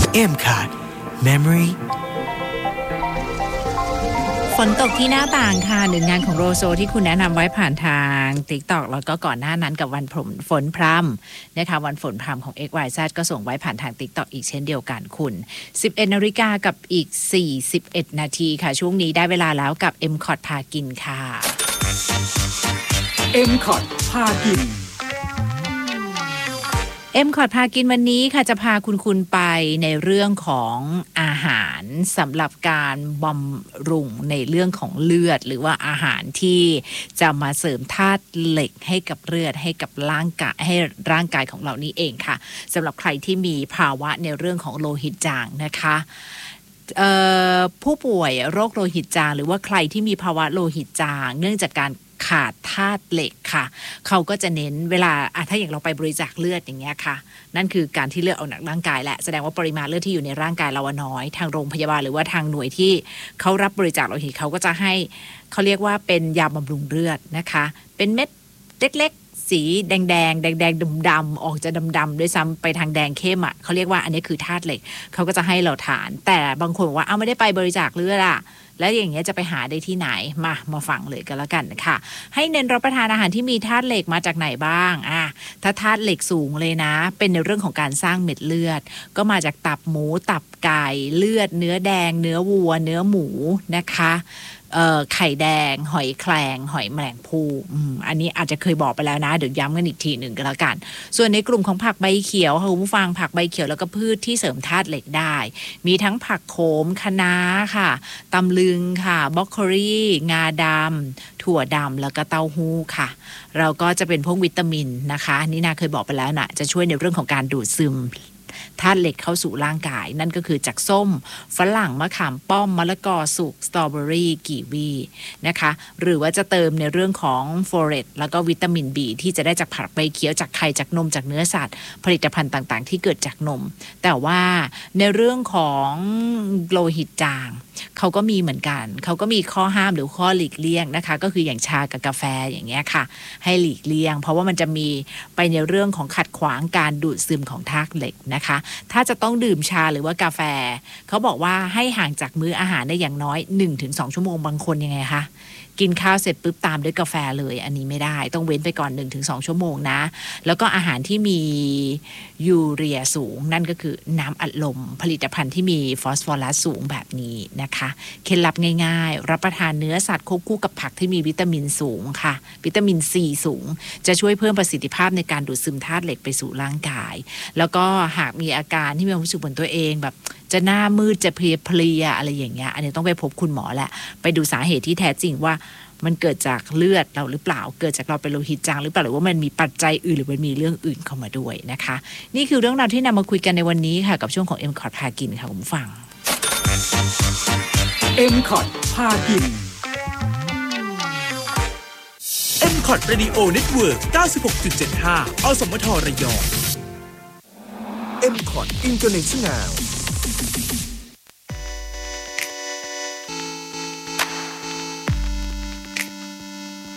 M-Card Memory ฝนตกที่หน้าต่างค่ะหนึ่งงานของโรโซที่คุณแนะนำไว้ผ่านทาง TikTok แล้วก็ก่อนหน้านั้นกับวันฝนพรำนะคะวันฝนพรำของ XYZ ก็ส่งไว้ผ่านทาง TikTok อีกเช่นเดียวกันคุณ 11:00 นกับอีก41นาทีค่ะช่วงนี้ได้เวลาแล้วกับ M-Card พากินค่ะ M-Card พากิน M-Card พากินวันนี้ค่ะจะพาคุณไปในเรื่องของอาหารสำหรับการบำรุงในเรื่องของเลือดหรือว่าอาหารที่จะมาเสริมธาตุเหล็กให้กับเลือดให้กับร่างกายของเรานี่เองค่ะสำหรับใครที่มีภาวะในเรื่องของโลหิตจางนะคะผู้ป่วยโรคโลหิตจางหรือว่าใครที่มีภาวะโลหิตจางเนื่องจากการขาดธาตุเหล็กค่ะเขาก็จะเน้นเวลาถ้าอย่างเราไปบริจาคเลือดอย่างเงี้ยค่ะนั่นคือการที่เลือดออกจากร่างกายแหละแสดงว่าปริมาณเลือดที่อยู่ในร่างกายเราน้อยทางโรงพยาบาลหรือว่าทางหน่วยที่เขารับบริจาคโลหิตเขาก็จะให้เขาเรียกว่าเป็นยาบำรุงเลือดนะคะเป็นเม็ดเล็กๆสีแดงดำๆออกจะดำๆด้วยซ้ำไปทางแดงเข้มอ่ะเขาเรียกว่าอันนี้คือธาตุเหล็กเขาก็จะให้เราทานแต่บางคนบอกว่าไม่ได้ไปบริจาคเลือดอ่ะแล้วอย่างเงี้ยจะไปหาได้ที่ไหนมาฟังเลยกันแล้วกันค่ะให้เน้นรับประทานอาหารที่มีธาตุเหล็กมาจากไหนบ้างถ้าธาตุเหล็กสูงเลยนะเป็นในเรื่องของการสร้างเม็ดเลือดก็มาจากตับหมูตับไก่เลือดเนื้อแดงเนื้อวัวเนื้อหมูนะคะไข่แดงหอยแครงหอยแมลงภู่อันนี้อาจจะเคยบอกไปแล้วนะเดี๋ยวย้ำกันอีกทีหนึ่งก็แล้วกันส่วนในกลุ่มของผักใบเขียวค่ะคุณผู้ฟังผักใบเขียวแล้วก็พืชที่เสริมธาตุเหล็กได้มีทั้งผักโขมคะน้าค่ะตำลึงค่ะบรอกโคลีงาดำถั่วดำแล้วก็เต้าหู้ค่ะเราก็จะเป็นพวกวิตามินนะคะนี่นาเคยบอกไปแล้วนะจะช่วยในเรื่องของการดูดซึมธาตุเหล็กเข้าสู่ร่างกายนั่นก็คือจากส้มฝรั่งมะขามป้อมมะละกอสุกสตรอเบอรี่กีวีนะคะหรือว่าจะเติมในเรื่องของโฟเลตแล้วก็วิตามิน B ที่จะได้จากผักใบเขียวจากไข่จากนมจากเนื้อสัตว์ผลิตภัณฑ์ต่างๆที่เกิดจากนมแต่ว่าในเรื่องของโลหิตจางเขาก็มีเหมือนกันเขาก็มีข้อห้ามหรือข้อหลีกเลี่ยงนะคะก็คืออย่างชากับกาแฟอย่างเงี้ยค่ะให้หลีกเลี่ยงเพราะว่ามันจะมีไปในเรื่องของขัดขวางการดูดซึมของธาตุเหล็กนะคะถ้าจะต้องดื่มชาหรือว่ากาแฟเขาบอกว่าให้ห่างจากมื้ออาหารได้อย่างน้อย 1-2 ชั่วโมงบางคนยังไงคะกินข้าวเสร็จปุ๊บตามด้วยกาแฟเลยอันนี้ไม่ได้ต้องเว้นไปก่อน 1-2 ชั่วโมงนะแล้วก็อาหารที่มียูเรียสูงนั่นก็คือน้ำอัดลมผลิตภัณฑ์ที่มีฟอสฟอรัสสูงแบบนี้นะคะเคล็ดลับง่ายๆรับประทานเนื้อสัตว์ควบคู่กับผักที่มีวิตามินสูงค่ะวิตามินซีสูงจะช่วยเพิ่มประสิทธิภาพในการดูดซึมธาตุเหล็กไปสู่ร่างกายแล้วก็หากมีอาการที่มีความรู้สึกบนตัวเองแบบจะหน้ามืดจะเพลียอะไรอย่างเงี้ยอันนี้ต้องไปพบคุณหมอแหละไปดูสาเหตุที่แท้จริงว่ามันเกิดจากเลือดเราหรือเปล่าเกิดจากเราเป็นโลหิตจางหรือเปล่าหรือว่ามันมีปัจจัยอื่นหรือมันมีเรื่องอื่นเข้ามาด้วยนะคะนี่คือเรื่องราวที่นำมาคุยกันในวันนี้ค่ะกับช่วงของ M-Card พากินค่ะคุณผู้ฟัง M-Card พากิน M-Card Radio Network 96.75 อสมทระยอง M-Card International